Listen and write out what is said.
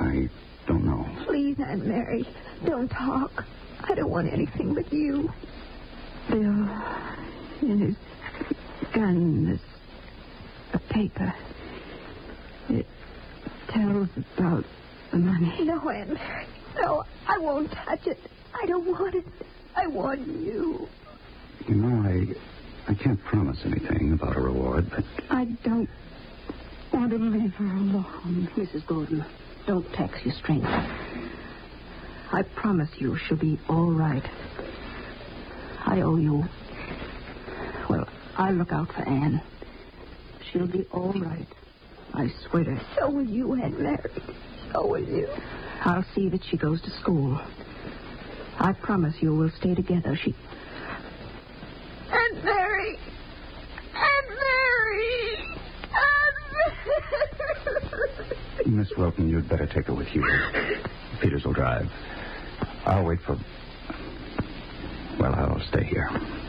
I don't know. Please, Aunt Mary, don't talk. I don't want anything but you. Bill, in his gun, there's a paper. It tells about the money. No, Aunt Mary. No, I won't touch it. I don't want it. I want you. You know, I can't promise anything about a reward, but... I don't want to leave her alone. Mrs. Gordon, don't tax your strength. I promise you she'll be all right. I owe you. Well, I'll look out for Anne. She'll be all right. I swear. So will you, Aunt Mary. So will you. I'll see that she goes to school. I promise you we'll stay together. Aunt Mary! Aunt Mary! Aunt Mary! Miss Wilton, you'd better take her with you. Peters will drive. I'll wait for... Well, I'll stay here.